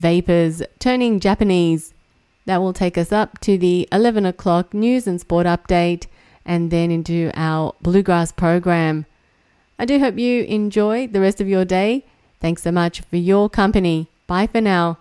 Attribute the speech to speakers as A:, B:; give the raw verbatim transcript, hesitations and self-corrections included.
A: vapors turning Japanese. That will take us up to the eleven o'clock news and sport update and then into our bluegrass program. I do hope you enjoy the rest of your day. Thanks so much for your company. Bye for now.